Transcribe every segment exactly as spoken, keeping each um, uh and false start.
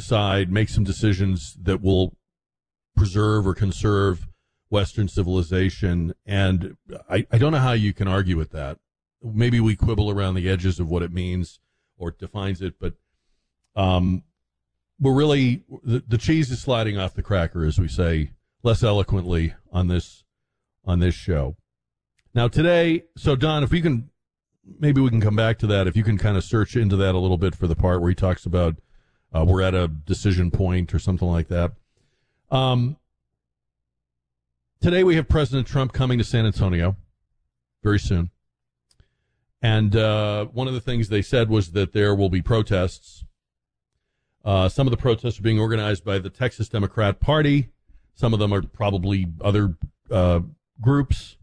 decide, make some decisions that will preserve or conserve Western civilization. And I, I don't know how you can argue with that. Maybe we quibble around the edges of what it means or defines it, but um, we're really, the, the cheese is sliding off the cracker, as we say less eloquently on this on this show. Now today, so Don, if we can, maybe we can come back to that. If you can kind of search into that a little bit for the part where he talks about uh, we're at a decision point or something like that. Um, today we have President Trump coming to San Antonio very soon. And uh, one of the things they said was that there will be protests. Uh, some of the protests are being organized by the Texas Democrat Party. Some of them are probably other uh, groups.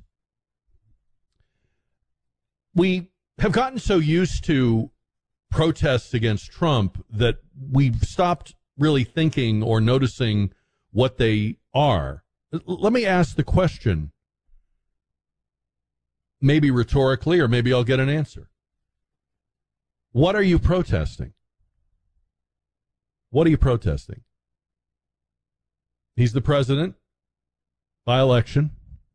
We have gotten so used to protests against Trump that we've stopped really thinking or noticing what they are. Let me ask the question, maybe rhetorically, or maybe I'll get an answer. What are you protesting? What are you protesting? He's the president by election.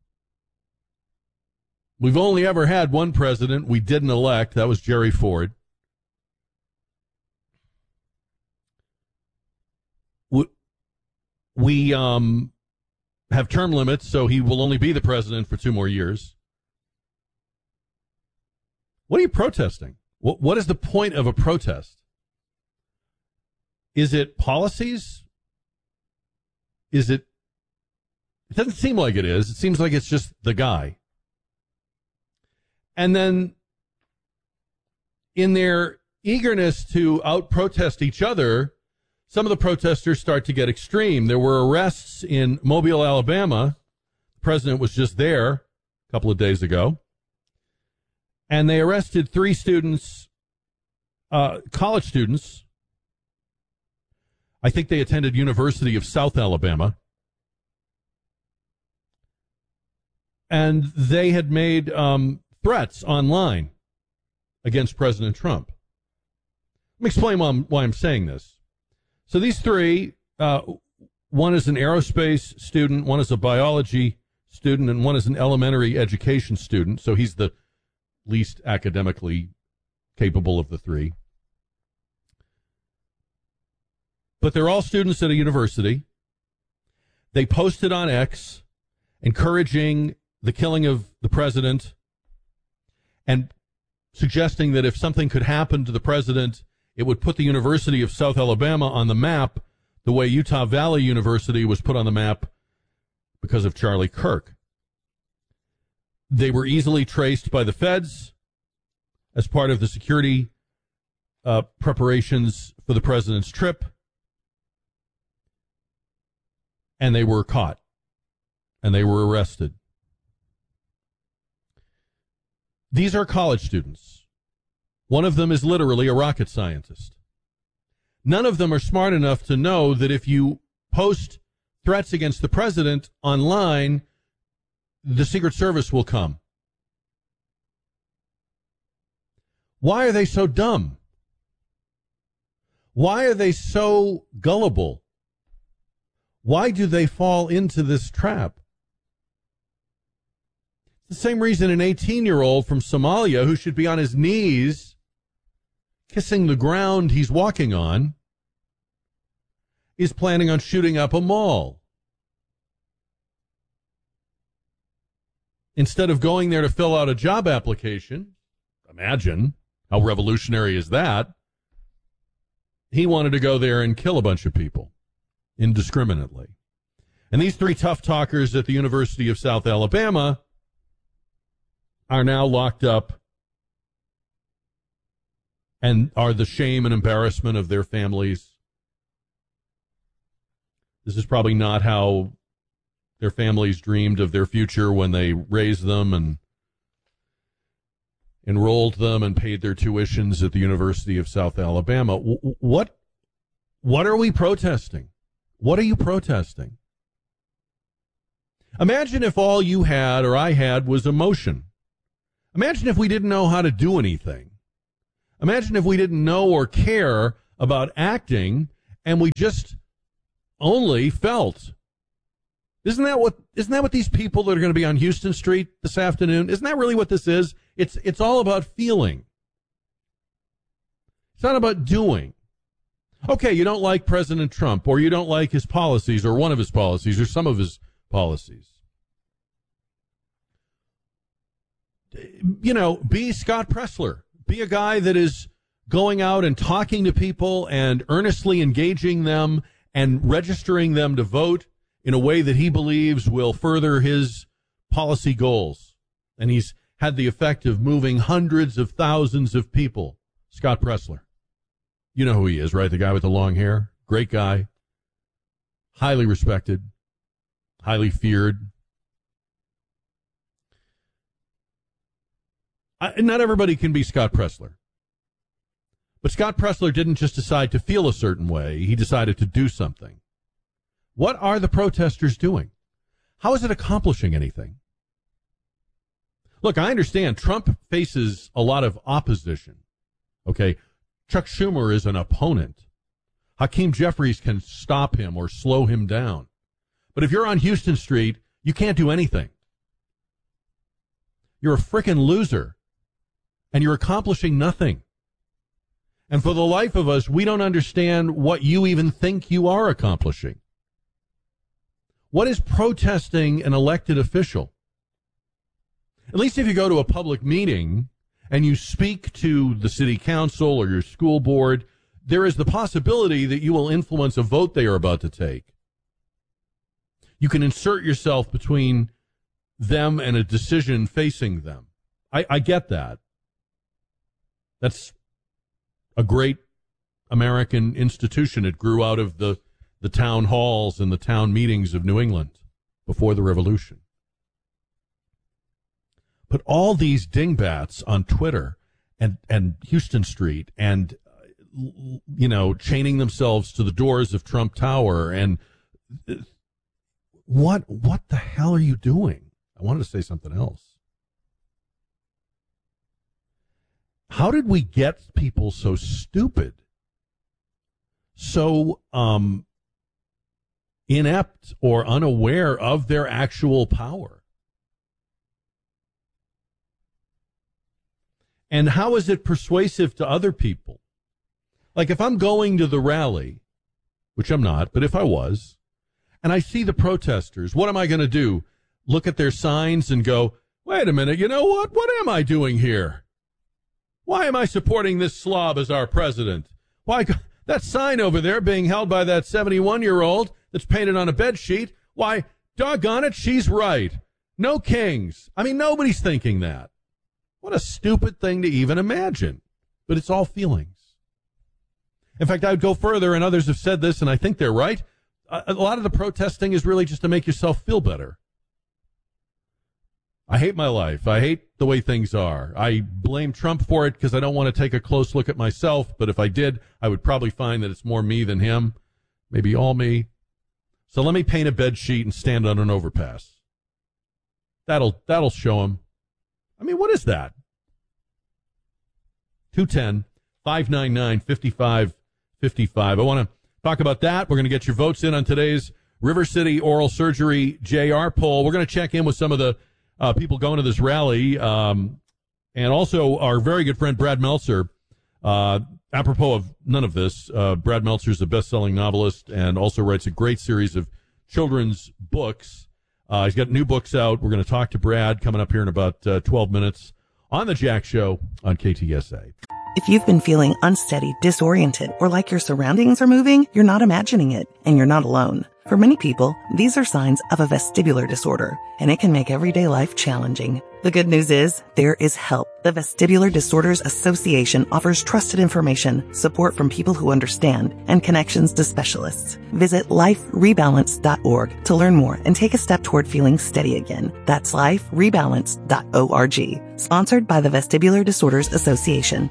We've only ever had one president we didn't elect. That was Jerry Ford. We, we um, have term limits, so he will only be the president for two more years. What are you protesting? What, what is the point of a protest? Is it policies? Is it? It doesn't seem like it is. It seems like it's just the guy. And then in their eagerness to out-protest each other, some of the protesters start to get extreme. There were arrests in Mobile, Alabama. The president was just there a couple of days ago. And they arrested three students, uh, college students. I think they attended University of South Alabama. And they had made um, threats online against President Trump. Let me explain why I'm, why I'm saying this. So these three, uh, one is an aerospace student, one is a biology student, and one is an elementary education student. So he's the least academically capable of the three. But they're all students at a university. They posted on X encouraging the killing of the president and suggesting that if something could happen to the president, it would put the University of South Alabama on the map the way Utah Valley University was put on the map because of Charlie Kirk. They were easily traced by the feds as part of the security uh, preparations for the president's trip. And they were caught. And they were arrested. These are college students. One of them is literally a rocket scientist. None of them are smart enough to know that if you post threats against the president online, the Secret Service will come. Why are they so dumb? Why are they so gullible? Why do they fall into this trap? It's the same reason an eighteen-year-old from Somalia who should be on his knees kissing the ground he's walking on is planning on shooting up a mall. Instead of going there to fill out a job application, imagine how revolutionary is that, he wanted to go there and kill a bunch of people indiscriminately. And these three tough talkers at the University of South Alabama are now locked up and are the shame and embarrassment of their families. This is probably not how their families dreamed of their future when they raised them and enrolled them and paid their tuitions at the University of South Alabama. What, what are we protesting? What are you protesting? Imagine if all you had or I had was emotion. Imagine if we didn't know how to do anything. Imagine if we didn't know or care about acting, and we just only felt. Isn't that what, isn't that what these people that are going to be on Houston Street this afternoon, isn't that really what this is? It's, it's all about feeling. It's not about doing. Okay, you don't like President Trump, or you don't like his policies, or one of his policies, or some of his policies. You know, be Scott Presler. Be a guy that is going out and talking to people and earnestly engaging them and registering them to vote in a way that he believes will further his policy goals. And he's had the effect of moving hundreds of thousands of people. Scott Presler. You know who he is, right? The guy with the long hair. Great guy. Highly respected. Highly feared. I, not everybody can be Scott Presler. But Scott Presler didn't just decide to feel a certain way. He decided to do something. What are the protesters doing? How is it accomplishing anything? Look, I understand Trump faces a lot of opposition. Okay, Chuck Schumer is an opponent. Hakeem Jeffries can stop him or slow him down. But if you're on Houston Street, you can't do anything. You're a frickin' loser. And you're accomplishing nothing. And for the life of us, we don't understand what you even think you are accomplishing. What is protesting an elected official? At least if you go to a public meeting and you speak to the city council or your school board, there is the possibility that you will influence a vote they are about to take. You can insert yourself between them and a decision facing them. I, I get that. That's a great American institution. It grew out of the, the town halls and the town meetings of New England before the Revolution. But all these dingbats on Twitter and, and Houston Street and, you know, chaining themselves to the doors of Trump Tower and what, what the hell are you doing? I wanted to say something else. How did we get people so stupid, so um, inept or unaware of their actual power? And how is it persuasive to other people? Like if I'm going to the rally, which I'm not, but if I was, and I see the protesters, what am I going to do? Look at their signs and go, wait a minute, you know what? What am I doing here? Why am I supporting this slob as our president? Why, that sign over there being held by that seventy-one-year-old that's painted on a bed sheet, why, doggone it, she's right. No kings. I mean, nobody's thinking that. What a stupid thing to even imagine. But it's all feelings. In fact, I would go further, and others have said this, and I think they're right. A lot of the protesting is really just to make yourself feel better. I hate my life. I hate the way things are. I blame Trump for it because I don't want to take a close look at myself, but if I did, I would probably find that it's more me than him, maybe all me. So let me paint a bed sheet and stand on an overpass. That'll that'll show him. I mean, what is that? two one zero, five nine nine, five five five five. I want to talk about that. We're going to get your votes in on today's River City Oral Surgery J R poll. We're going to check in with some of the Uh, people going to this rally, um, and also our very good friend Brad Meltzer. Uh, apropos of none of this, uh, Brad Meltzer is a best-selling novelist and also writes a great series of children's books. Uh, he's got new books out. We're going to talk to Brad coming up here in about uh, twelve minutes on The Jack Show on K T S A. If you've been feeling unsteady, disoriented, or like your surroundings are moving, you're not imagining it, and you're not alone. For many people, these are signs of a vestibular disorder, and it can make everyday life challenging. The good news is, there is help. The Vestibular Disorders Association offers trusted information, support from people who understand, and connections to specialists. Visit life rebalance dot org to learn more and take a step toward feeling steady again. That's life rebalance dot org. Sponsored by the Vestibular Disorders Association.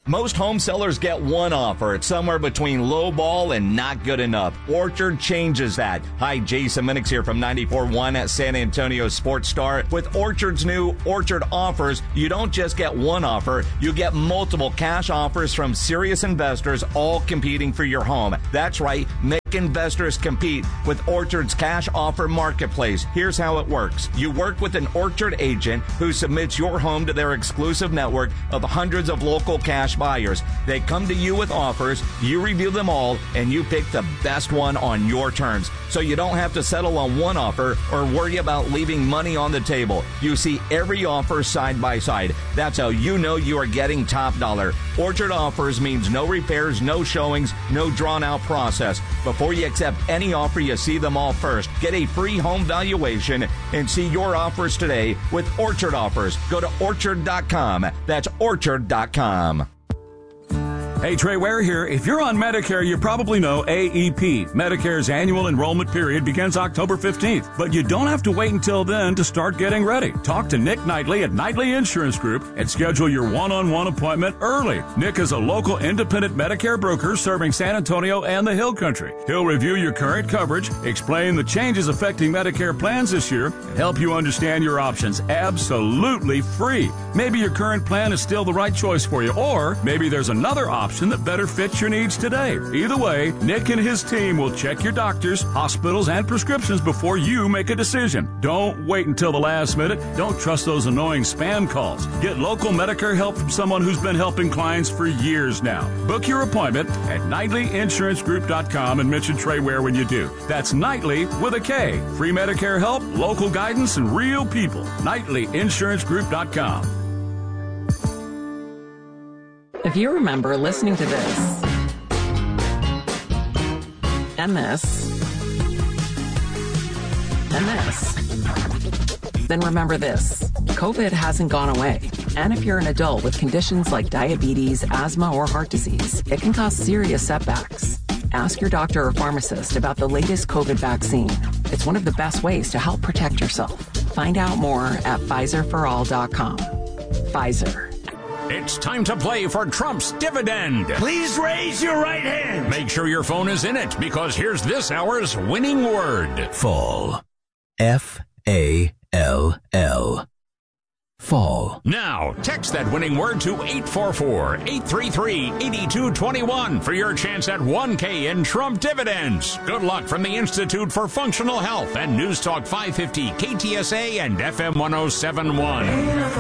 Most home sellers get one offer. It's somewhere between low ball and not good enough. Orchard changes that. Hi, Jason Minix here from ninety-four point one at San Antonio Sports Star. With Orchard's new Orchard offers, you don't just get one offer, you get multiple cash offers from serious investors, all competing for your home. That's right, make investors compete with Orchard's cash offer marketplace. Here's how it works. You work with an Orchard agent who submits your home to their exclusive network of hundreds of local cash buyers. They come to you with offers, you review them all, and you pick the best one on your terms. So you don't have to settle on one offer or worry about leaving money on the table. You see every offer side by side. That's how you know you are getting top dollar. Orchard offers means no repairs, no showings, no drawn out process. Before you accept any offer, you see them all first. Get a free home valuation and see your offers today with Orchard Offers. Go to orchard dot com. That's orchard dot com. Hey, Trey Ware here. If you're on Medicare, you probably know A E P. Medicare's annual enrollment period begins October fifteenth, but you don't have to wait until then to start getting ready. Talk to Nick Knightley at Knightley Insurance Group and schedule your one-on-one appointment early. Nick is a local independent Medicare broker serving San Antonio and the Hill Country. He'll review your current coverage, explain the changes affecting Medicare plans this year, and help you understand your options absolutely free. Maybe your current plan is still the right choice for you, or maybe there's another option that better fits your needs today. Either way, Nick and his team will check your doctors, hospitals, and prescriptions before you make a decision. Don't wait until the last minute. Don't trust those annoying spam calls. Get local Medicare help from someone who's been helping clients for years now. Book your appointment at Knightley Insurance Group dot com and mention Trey Ware when you do. That's Knightley with a K. Free Medicare help, local guidance, and real people. Knightley Insurance Group dot com. If you remember listening to this, and this, and this, then remember this. COVID hasn't gone away. And if you're an adult with conditions like diabetes, asthma, or heart disease, it can cause serious setbacks. Ask your doctor or pharmacist about the latest COVID vaccine. It's one of the best ways to help protect yourself. Find out more at Pfizer for all dot com. Pfizer. It's time to play for Trump's dividend. Please raise your right hand. Make sure your phone is in it, because here's this hour's winning word. Fall. F A L L. Fall. Now, text that winning word to eight four four, eight three three, eight two two one for your chance at one K in Trump dividends. Good luck from the Institute for Functional Health and News Talk five fifty K T S A and F M one oh seven point one.